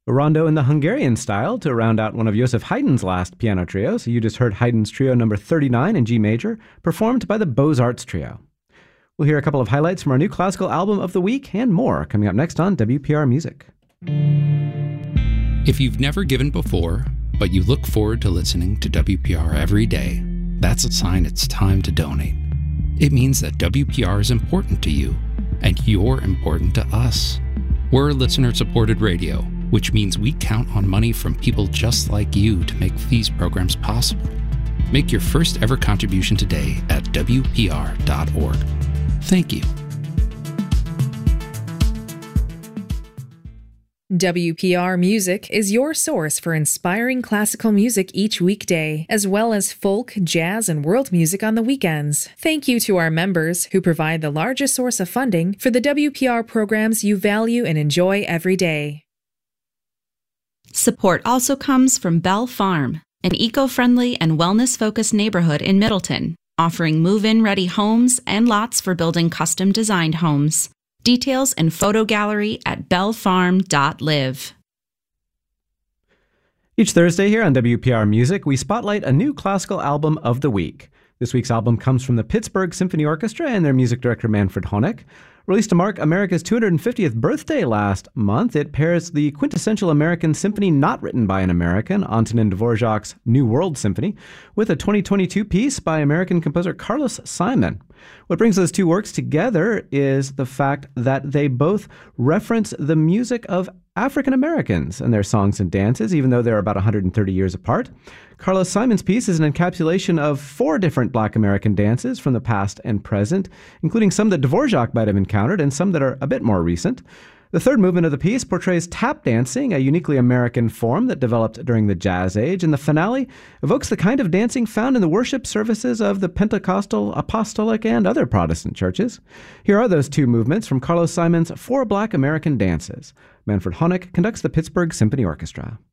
A rondo in the Hungarian style to round out one of Joseph Haydn's last piano trios. You just heard Haydn's Trio number 39 in G major, performed by the Beaux-Arts Trio. We'll hear a couple of highlights from our new classical album of the week and more coming up next on WPR Music. If you've never given before, but you look forward to listening to WPR every day, that's a sign it's time to donate. It means that WPR is important to you, and you're important to us. We're listener-supported radio, which means we count on money from people just like you to make these programs possible. Make your first ever contribution today at WPR.org. Thank you. WPR Music is your source for inspiring classical music each weekday, as well as folk, jazz, and world music on the weekends. Thank you to our members who provide the largest source of funding for the WPR programs you value and enjoy every day. Support also comes from Bell Farm, an eco-friendly and wellness-focused neighborhood in Middleton, offering move-in ready homes and lots for building custom-designed homes. Details and photo gallery at bellfarm.live. Each Thursday here on WPR Music, we spotlight a new classical album of the week. This week's album comes from the Pittsburgh Symphony Orchestra and their music director Manfred Honeck. Released to mark America's 250th birthday last month, it pairs the quintessential American symphony not written by an American, Antonin Dvorak's New World Symphony, with a 2022 piece by American composer Carlos Simon. What brings those two works together is the fact that they both reference the music of African Americans and their songs and dances, even though they're about 130 years apart. Carlos Simon's piece is an encapsulation of 4 different Black American dances from the past and present, including some that Dvorak might have encountered and some that are a bit more recent. The third movement of the piece portrays tap dancing, a uniquely American form that developed during the Jazz Age, and the finale evokes the kind of dancing found in the worship services of the Pentecostal, Apostolic, and other Protestant churches. Here are those 2 movements from Carlos Simon's 4 Black American dances. Manfred Honeck conducts the Pittsburgh Symphony Orchestra.